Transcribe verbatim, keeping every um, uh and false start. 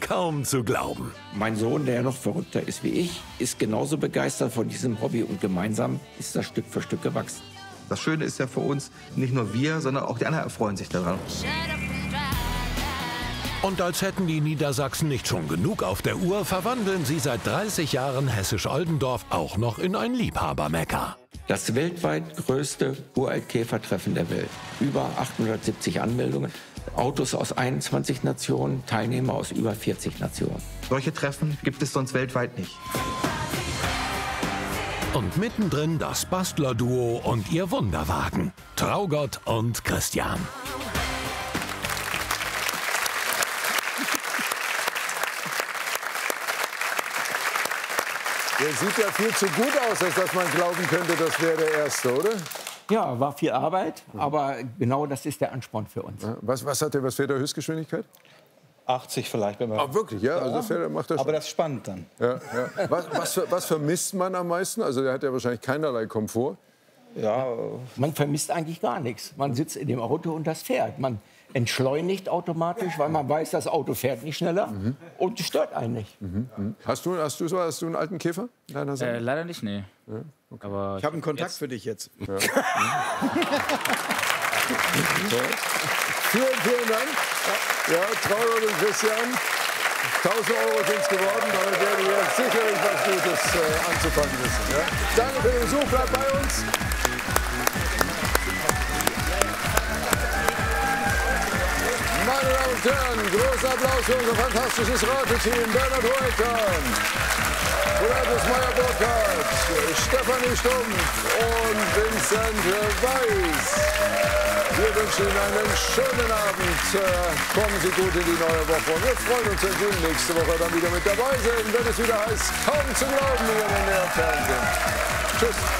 Kaum zu glauben. Mein Sohn, der ja noch verrückter ist wie ich, ist genauso begeistert von diesem Hobby und gemeinsam ist das Stück für Stück gewachsen. Das Schöne ist ja für uns, nicht nur wir, sondern auch die anderen erfreuen sich daran. Und als hätten die Niedersachsen nicht schon genug auf der Uhr, verwandeln sie seit dreißig Jahren Hessisch-Oldendorf auch noch in ein Liebhabermekka. Das weltweit größte Uraltkäfertreffen der Welt. Über achthundertsiebzig Anmeldungen, Autos aus einundzwanzig Nationen, Teilnehmer aus über vierzig Nationen. Solche Treffen gibt es sonst weltweit nicht. Und mittendrin das Bastlerduo und ihr Wunderwagen. Traugott und Christian. Der sieht ja viel zu gut aus, als dass man glauben könnte, das wäre der Erste, oder? Ja, war viel Arbeit, aber genau das ist der Ansporn für uns. Ja, was, was hat der, was fährt der Höchstgeschwindigkeit? achtzig vielleicht. Wenn man Ah, wirklich? Ja, also das fährt, macht er schon. Aber das ist spannend dann. Ja, ja. Was, was, ver- was vermisst man am meisten? Also der hat ja wahrscheinlich keinerlei Komfort. Ja, Man vermisst eigentlich gar nichts. Man sitzt in dem Auto und das fährt. Man entschleunigt automatisch, weil man weiß, das Auto fährt nicht schneller Mhm. und stört einen nicht. Hast du, hast du so, hast du einen alten Käfer in deiner Äh, Sammlung? leider nicht, nee. Aber Ich habe einen Kontakt für dich jetzt. Vielen, vielen Dank. Ja, Traugott und Christian. tausend Euro sind es geworden. Damit werden wir jetzt sicherlich was Gutes äh, anzufangen wissen. Ja? Danke für den Besuch. Bleibt bei uns. Meine Damen und Herren, großer Applaus für unser fantastisches Rateteam. Bernhard Hoeckern, Hubertus Meyer-Burkhardt, Stefanie Stumpf und Vincent Weiss. Wir wünschen Ihnen einen schönen Abend. Äh, Kommen Sie gut in die neue Woche. Und wir freuen uns, wenn Sie nächste Woche dann wieder mit dabei sind, wenn es wieder heißt, kaum zu glauben, hier in der Fernsehen. Tschüss.